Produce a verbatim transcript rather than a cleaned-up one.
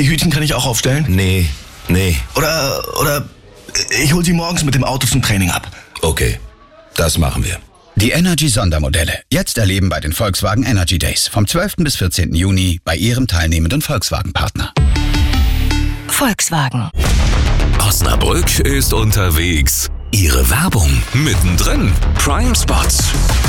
Die Hütchen kann ich auch aufstellen? Nee, nee. Oder, oder ich hol sie morgens mit dem Auto zum Training ab. Okay, das machen wir. Die Energy-Sondermodelle. Jetzt erleben bei den Volkswagen Energy Days. Vom zwölften bis vierzehnten Juni bei Ihrem teilnehmenden Volkswagen-Partner. Volkswagen. Osnabrück ist unterwegs. Ihre Werbung mittendrin. Prime Spots.